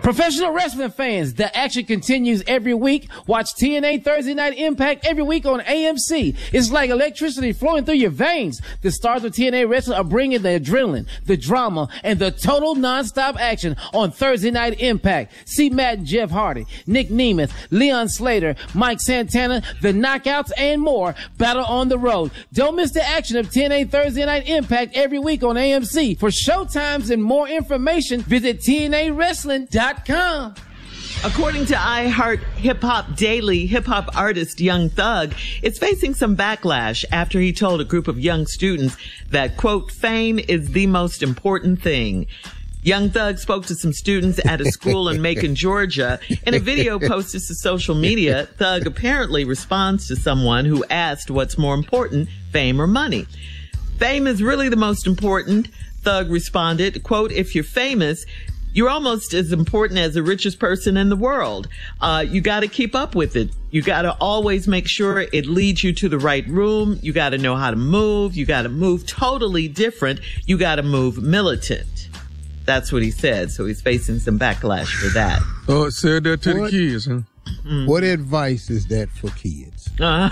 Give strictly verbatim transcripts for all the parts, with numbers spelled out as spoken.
Professional wrestling fans, the action continues every week. Watch T N A Thursday Night Impact every week on A M C. It's like electricity flowing through your veins. The stars of T N A Wrestling are bringing the adrenaline, the drama, and the total nonstop action on Thursday Night Impact. See Matt and Jeff Hardy, Nick Nemeth, Leon Slater, Mike Santana, the Knockouts, and more battle on the road. Don't miss the action of T N A Thursday Night Impact every week on A M C. For showtimes and more information, visit T N A wrestling dot com. According to iHeart Hip Hop Daily, hip hop artist Young Thug is facing some backlash after he told a group of young students that, quote, fame is the most important thing. Young Thug spoke to some students at a school in Macon, Georgia. In a video posted to social media, Thug apparently responds to someone who asked what's more important, fame or money. Fame is really the most important, Thug responded. Quote, if you're famous, you're almost as important as the richest person in the world. Uh, you got to keep up with it. You got to always make sure it leads you to the right room. You got to know how to move. You got to move totally different. You got to move militant. That's what he said. So he's facing some backlash for that. Oh, it said that to what, the kids, huh? Mm. What advice is that for kids? Uh,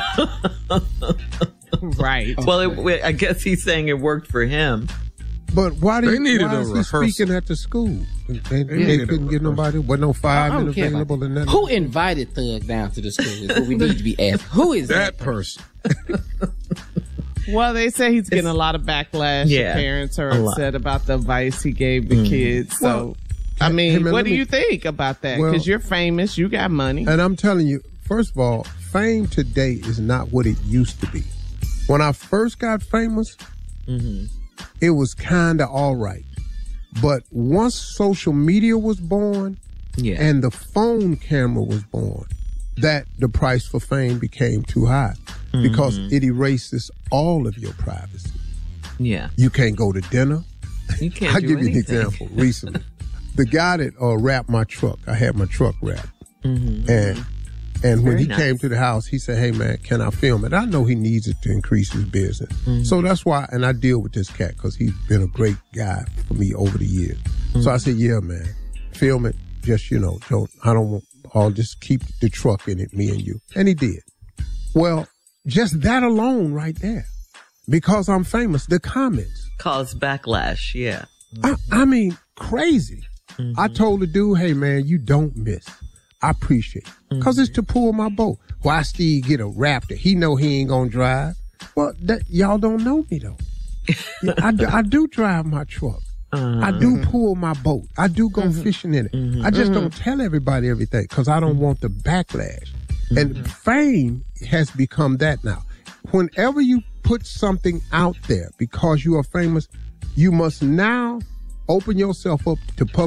right. Well, it, I guess he's saying it worked for him. But why do they you, needed why a is he rehearsal. speaking at the school? They, they, They they couldn't get nobody. Wasn't no firemen available and nothing. Who invited Thug down to the school is what we need to be asked. Who is that, that person? Well, they say he's getting it's, a lot of backlash. Yeah, parents are upset about the advice he gave the mm. kids. So, well, I mean, hey, man, what do me, you think about that? Because well, you're famous, you got money. And I'm telling you, first of all, fame today is not what it used to be. When I first got famous, mm-hmm. it was kind of all right. But once social media was born yeah. and the phone camera was born, that the price for fame became too high mm-hmm. because it erases all of your privacy. Yeah. You can't go to dinner. You can't I'll do give anything. you an example. Recently, the guy that uh, wrapped my truck, I had my truck wrapped. Mm-hmm. And and when Very he nice. came to the house, he said, hey, man, can I film it? I know he needs it to increase his business. Mm-hmm. So that's why, and I deal with this cat because he's been a great guy for me over the years. Mm-hmm. So I said, yeah, man, film it. Just, you know, don't, I don't want, I'll just keep the truck in it, me and you. And he did. Well, just that alone right there, because I'm famous, the comments. Caused backlash, yeah. Mm-hmm. I, I mean, crazy. Mm-hmm. I told the dude, hey, man, you don't miss. I appreciate it. Because mm-hmm. it's to pull my boat. Why Steve get a Raptor? He know he ain't going to drive. Well, that, y'all don't know me, though. I, do, I do drive my truck. Uh-huh. I do pull my boat. I do go mm-hmm. fishing in it. Mm-hmm. I just mm-hmm. don't tell everybody everything because I don't mm-hmm. want the backlash. Mm-hmm. And fame has become that now. Whenever you put something out there because you are famous, you must now open yourself up to public